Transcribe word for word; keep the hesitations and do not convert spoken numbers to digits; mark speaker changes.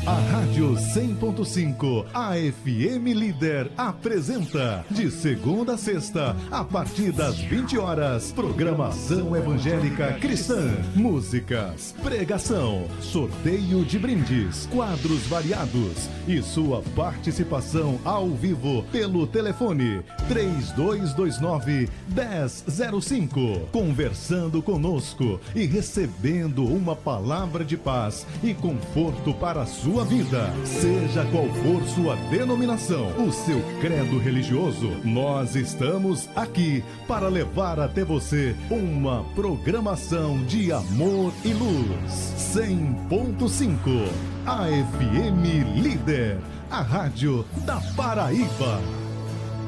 Speaker 1: A Rádio cem ponto cinco, a F M Líder, apresenta, de segunda a sexta, a partir das vinte horas, programação evangélica cristã, músicas, pregação, sorteio de brindes, quadros variados e sua participação ao vivo pelo telefone três dois dois nove, um zero zero cinco, conversando conosco e recebendo uma palavra de paz e conforto para a sua vida. Seja qual for sua denominação, o seu credo religioso, nós estamos aqui para levar até você uma programação de amor e luz. cem ponto cinco, a F M Líder, a rádio da Paraíba.